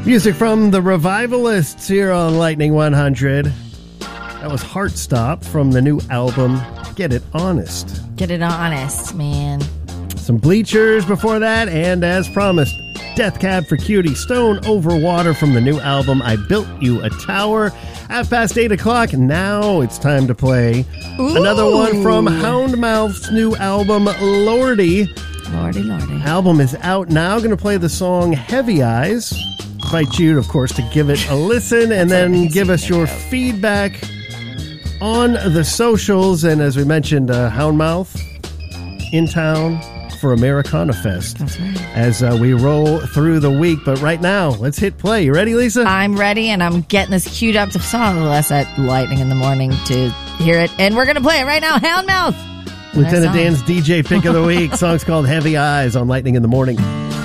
Music from the Revivalists here on Lightning 100. That was Heartstop from the new album, Get It Honest. Get It Honest, man. Some Bleachers before that, and as promised, Death Cab for Cutie, Stone Over Water from the new album, I Built You a Tower. 8:30, now it's time to play another one from Houndmouth's new album, Lordy. Lordy. Album is out now. Going to play the song Heavy Eyes. Invite you, of course, to give it a listen and then give us your feedback on the socials. And as we mentioned, Houndmouth in town for Americana Fest. That's right. As we roll through the week. But right now, let's hit play. You ready, Lisa? I'm ready, and I'm getting this queued up to song less at Lightning in the Morning to hear it. And we're going to play it right now. Houndmouth. Lieutenant Dan's DJ pick of the week. Song's called Heavy Eyes on Lightning in the Morning.